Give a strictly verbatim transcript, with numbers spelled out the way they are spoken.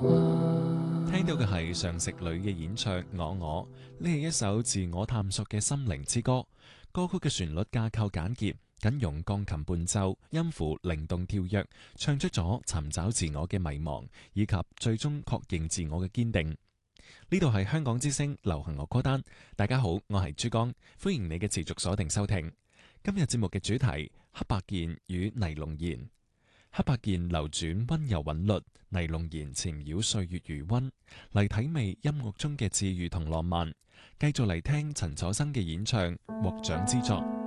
聽到嘅係常石磊嘅演唱《我我》，呢係一首自我探索嘅心靈之歌。歌曲嘅旋律架構簡潔，僅用鋼琴伴奏，音符靈動跳躍，唱出咗尋找自我嘅迷茫，以及最終確認自我嘅堅定。呢度係香港之聲流行樂歌單，大家好，我係珠江，歡迎你嘅持續鎖定收聽。今日節目嘅主題：黑白鍵與尼龍弦。黑白鍵流轉溫柔韻律，尼龍弦纏繞歲月餘溫，嚟體味音樂中嘅治癒同浪漫。繼續嚟聽陳楚生嘅演唱《獲獎之作》。